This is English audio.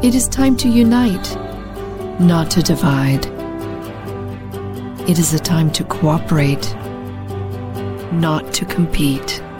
It is time to unite, not to divide. It is a time to cooperate, not to compete.